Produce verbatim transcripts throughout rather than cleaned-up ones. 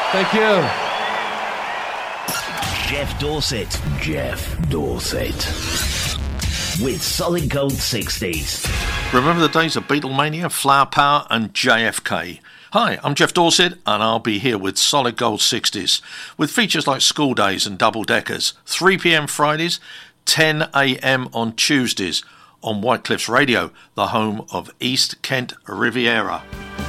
Thank you. Jeff Dorset. Jeff Dorset. With Solid Gold sixties. Remember the days of Beatlemania, Flower Power and J F K? Hi, I'm Jeff Dorset and I'll be here with Solid Gold sixties with features like School Days and Double Deckers, three p.m. Fridays, ten a.m. on Tuesdays on White Cliffs Radio, the home of East Kent Riviera.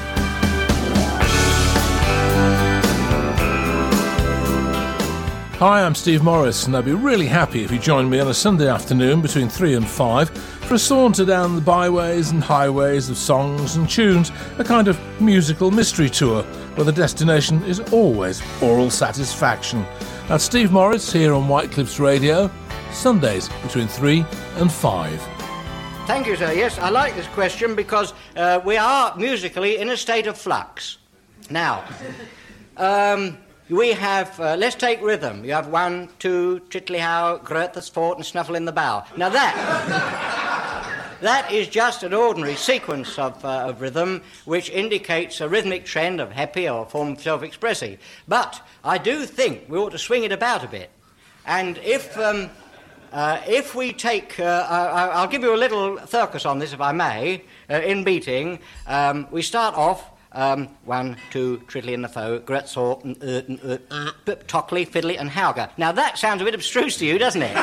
Hi, I'm Steve Morris, and I'd be really happy if you joined me on a Sunday afternoon between three and five for a saunter down the byways and highways of songs and tunes, a kind of musical mystery tour where the destination is always oral satisfaction. That's Steve Morris here on White Cliffs Radio, Sundays between three and five. Thank you, sir. Yes, I like this question because uh, we are musically in a state of flux. Now, um... we have, uh, let's take rhythm. You have one, two, tiddly-how, groat the sport and snuffle in the bow. Now that, that is just an ordinary sequence of, uh, of rhythm which indicates a rhythmic trend of happy or form of self-expressive. But I do think we ought to swing it about a bit. And if, um, uh, if we take, uh, I, I'll give you a little circus on this if I may, uh, in beating. Um, we start off, Um, one, two, triddly and the foe, gret, sort, and ert, and ert, uh, pip, tockley, fiddly, and howger. Now that sounds a bit abstruse to you, doesn't it?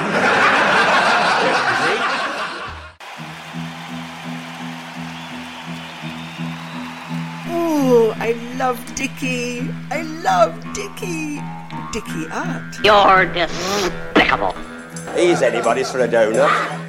Oh, I love Dickie. I love Dickie. Dickie Art. You're despicable. He's anybody's for a donut.